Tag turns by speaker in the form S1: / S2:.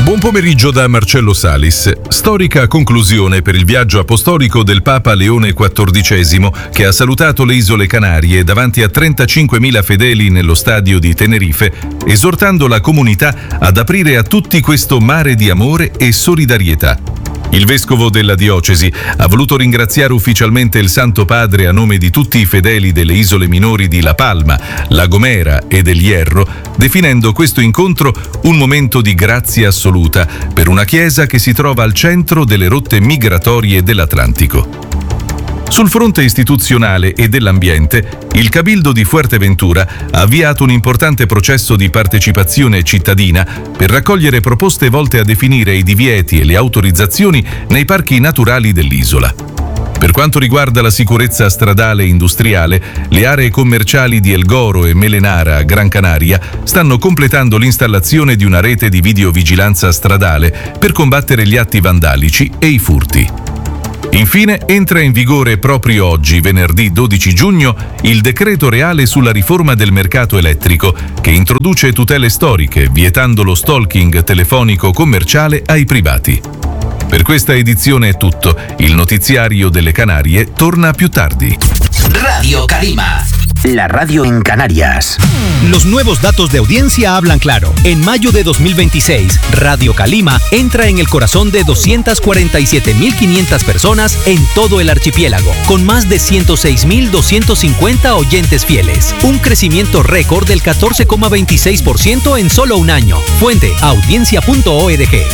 S1: Buon pomeriggio da Marcello Salis. Storica conclusione per il viaggio apostolico del Papa Leone XIV, che ha salutato le isole Canarie davanti a 35.000 fedeli nello stadio di Tenerife, esortando la comunità ad aprire a tutti questo mare di amore e solidarietà. Il vescovo della diocesi ha voluto ringraziare ufficialmente il Santo Padre a nome di tutti i fedeli delle isole minori di La Palma, La Gomera e del Hierro, definendo questo incontro un momento di grazia assoluta per una chiesa che si trova al centro delle rotte migratorie dell'Atlantico. Sul fronte istituzionale e dell'ambiente, il Cabildo di Fuerteventura ha avviato un importante processo di partecipazione cittadina per raccogliere proposte volte a definire i divieti e le autorizzazioni nei parchi naturali dell'isola. Per quanto riguarda la sicurezza stradale e industriale, le aree commerciali di El Goro e Melenara a Gran Canaria stanno completando l'installazione di una rete di videovigilanza stradale per combattere gli atti vandalici e i furti. Infine, entra in vigore proprio oggi, venerdì 12 giugno, il decreto reale sulla riforma del mercato elettrico, che introduce tutele storiche, vietando lo stalking telefonico commerciale ai privati. Per questa edizione è tutto. Il notiziario delle Canarie torna più tardi.
S2: Radio Calima, la radio en Canarias.
S3: Los nuevos datos de audiencia hablan claro. En mayo de 2026, Radio Calima entra en el corazón de 247.500 personas en todo el archipiélago, con más de 106.250 oyentes fieles. Un crecimiento récord del 14,26% en solo un año. Fuente: audiencia.org.